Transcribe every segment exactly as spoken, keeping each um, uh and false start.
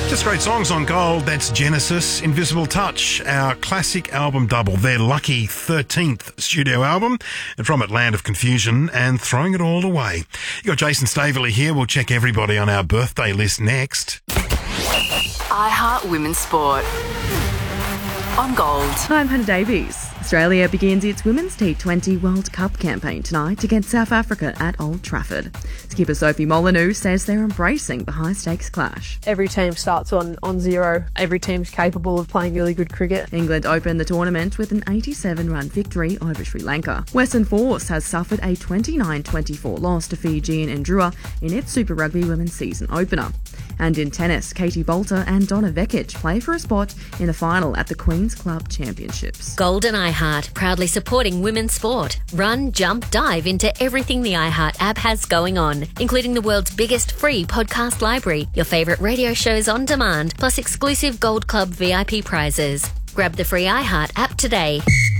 Just great songs on Gold. That's Genesis, Invisible Touch, our classic album double, their lucky thirteenth studio album, and from it, Land of Confusion and Throwing It All Away. You got Jason Staveley here. We'll check everybody on our birthday list next. iHeart Women's Sport on Gold. Hi, I'm Hannah Davies. Australia begins its Women's T twenty World Cup campaign tonight against South Africa at Old Trafford. Skipper Sophie Molyneux says they're embracing the high-stakes clash. Every team starts on, on zero. Every team's capable of playing really good cricket. England opened the tournament with an eighty-seven run victory over Sri Lanka. Western Force has suffered a twenty-nine twenty-four loss to Fijian Ndrua in its Super Rugby Women's season opener. And in tennis, Katie Bolter and Donna Vekic play for a spot in the final at the Queen's Club Championships. Golden iHeart, proudly supporting women's sport. Run, jump, dive into everything the iHeart app has going on, including the world's biggest free podcast library, your favourite radio shows on demand, plus exclusive Gold Club V I P prizes. Grab the free iHeart app today.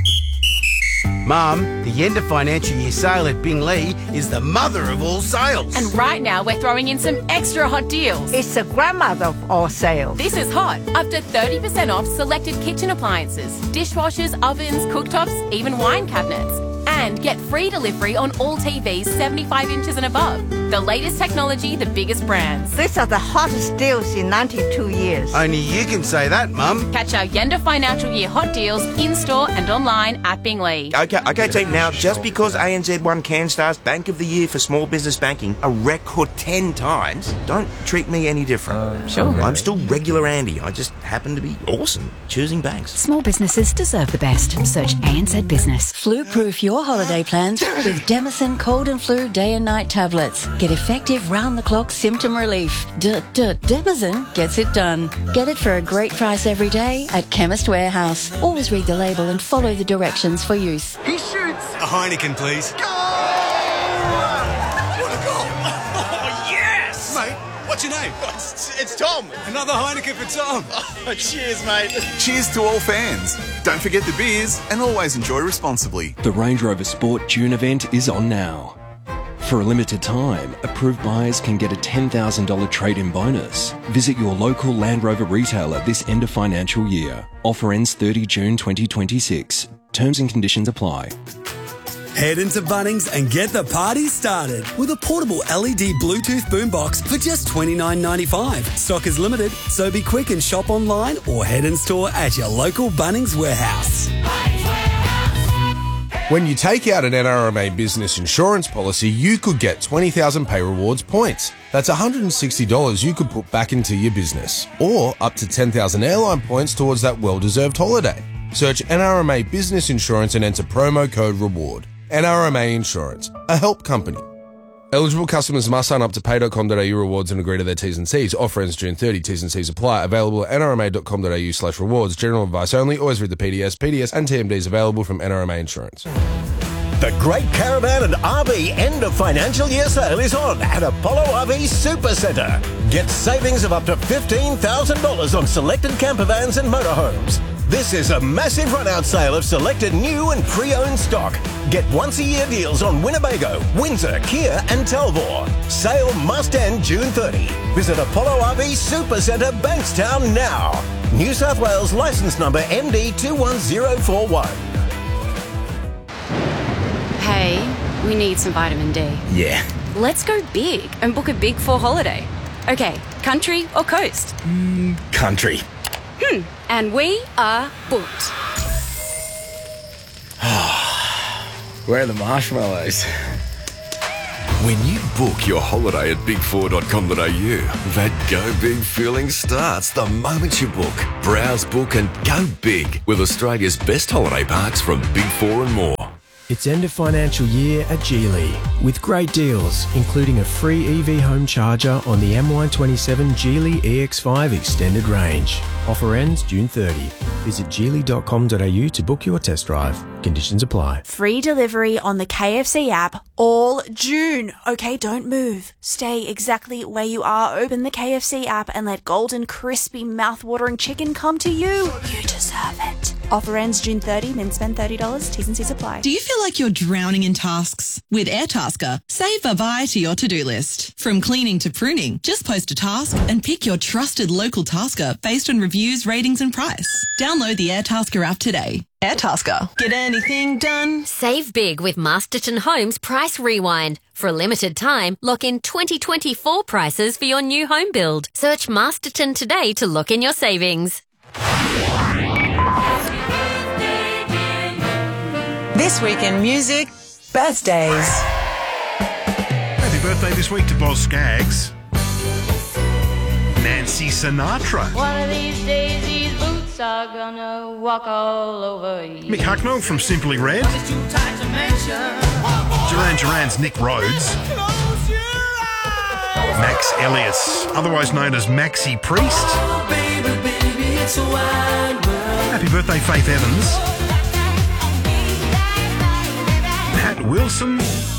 Mum, the end of financial year sale at Bingley is the mother of all sales. And right now we're throwing in some extra hot deals. It's the grandmother of all sales. This is hot. Up to thirty percent off selected kitchen appliances, dishwashers, ovens, cooktops, even wine cabinets. And get free delivery on all T Vs seventy-five inches and above. The latest technology, the biggest brands. These are the hottest deals in ninety-two years. Only you can say that, Mum. Catch our Yenda Financial Year hot deals in-store and online at Bingley. Okay, okay, team. Now, just because A N Z won CanStar's Bank of the Year for Small Business Banking a record ten times, don't treat me any different. Uh, sure. I'm still regular Andy. I just happen to be awesome choosing banks. Small businesses deserve the best. Search A N Z Business. Flu-proof your holiday plans with Demicin Cold and Flu Day and Night tablets. Get effective round-the-clock symptom relief. D-D-Demicin gets it done. Get it for a great price every day at Chemist Warehouse. Always read the label and follow the directions for use. He shoots! A Heineken, please. Goal! What a goal! Oh, yes! Mate, what's your name? It's, it's Tom. Another Heineken for Tom. Oh, cheers, mate. Cheers to all fans. Don't forget the beers and always enjoy responsibly. The Range Rover Sport June event is on now. For a limited time, approved buyers can get a ten thousand dollars trade-in bonus. Visit your local Land Rover retailer this end of financial year. Offer ends thirtieth of June twenty twenty-six. Terms and conditions apply. Head into Bunnings and get the party started with a portable L E D Bluetooth boombox for just twenty-nine ninety-five. Stock is limited, so be quick and shop online or head in store at your local Bunnings warehouse. When you take out an N R M A business insurance policy, you could get twenty thousand Pay Rewards points. That's one hundred sixty dollars you could put back into your business, or up to ten thousand airline points towards that well-deserved holiday. Search N R M A Business Insurance and enter promo code REWARD. N R M A Insurance, a help company. Eligible customers must sign up to pay dot com dot a u rewards and agree to their T's and C's. Offer ends June thirtieth. T's and C's apply. Available at n r m a dot com dot a u slash rewards. General advice only. Always read the P D S. P D S and T M Ds available from N R M A Insurance. The Great Caravan and R V end of financial year sale is on at Apollo R V Super Centre. Get savings of up to fifteen thousand dollars on selected campervans and motorhomes. This is a massive run-out sale of selected new and pre-owned stock. Get once-a-year deals on Winnebago, Windsor, Kia and Talbot. Sale must end June thirtieth. Visit Apollo R V Super Centre, Bankstown now. New South Wales licence number M D two one zero four one. Hey, we need some vitamin D. Yeah. Let's go big and book a Big Four holiday. Okay, country or coast? Mm, country. Hmm, and we are booked. Where are the marshmallows? When you book your holiday at big four dot com dot a u, that go big feeling starts the moment you book. Browse, book and go big with Australia's best holiday parks from Big Four and more. It's end of financial year at Geely with great deals, including a free E V home charger on the M Y twenty-seven Geely E X five Extended Range. Offer ends June thirtieth. Visit geely dot com dot a u to book your test drive. Conditions apply. Free delivery on the K F C app all June. Okay, don't move. Stay exactly where you are. Open the K F C app and let golden, crispy, mouth-watering chicken come to you. You deserve it. Offer ends June thirtieth, then spend thirty dollars. T's and C's apply. Do you feel like you're drowning in tasks? With Airtasker, save variety to your to-do list. From cleaning to pruning, just post a task and pick your trusted local tasker based on reviews, ratings and price. Download the Airtasker app today. Airtasker. Get anything done? Save big with Masterton Homes Price Rewind. For a limited time, lock in twenty twenty-four prices for your new home build. Search Masterton today to lock in your savings. This week in music, birthdays. Happy birthday this week to Boz Scaggs. Nancy Sinatra. One of these days these boots are gonna walk all over you. Mick Hucknall from Simply Red. Duran Duran's Nick Rhodes. Max Elliott, otherwise known as Maxi Priest. Happy birthday, Faith Evans. Pat Wilson.